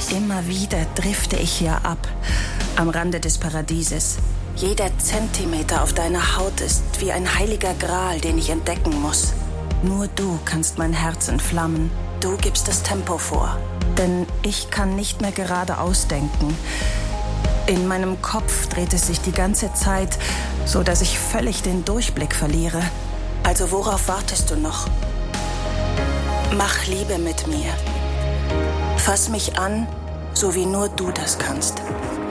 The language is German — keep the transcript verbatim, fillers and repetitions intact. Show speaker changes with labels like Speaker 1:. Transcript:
Speaker 1: Immer wieder drifte ich hier ab, am Rande des Paradieses. Jeder Zentimeter auf deiner Haut ist wie ein heiliger Gral, den ich entdecken muss. Nur du kannst mein Herz entflammen. Du gibst das Tempo vor. Denn ich kann nicht mehr geradeaus denken. In meinem Kopf dreht es sich die ganze Zeit, so dass ich völlig den Durchblick verliere. Also worauf wartest du noch? Mach Liebe mit mir. Fass mich an, so wie nur du das kannst.